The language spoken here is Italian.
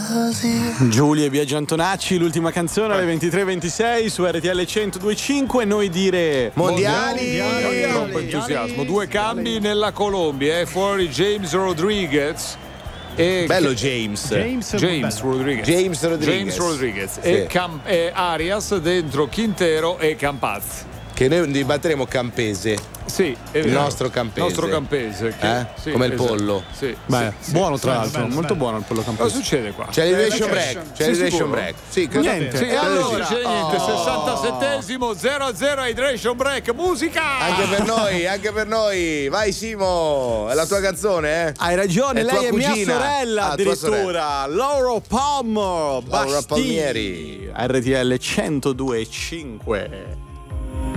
Giulia e Biagio Antonacci, l'ultima canzone alle 23:26 su RTL 102.5. Noi dire mondiali. Troppo entusiasmo. Due cambi nella Colombia, fuori James Rodriguez. Bello James Rodriguez sì. e Arias dentro Quintero e Campaz. Che noi dibatteremo Campese. Sì, il nostro Campese. Che, sì, come il pollo. Sì, beh, sì, buono sì, tra l'altro, molto buono il pollo Campese. Cosa succede qua? C'è l'hydration break. Sì, niente. Sì, allora, c'è niente. 67esimo 0-0 hydration break. Musica! Anche per noi. Vai Simo, è la tua canzone, eh? Hai ragione, lei è mia cugina. sorella addirittura. Laura Palmer, Laura Palmieri. RTL 102.5.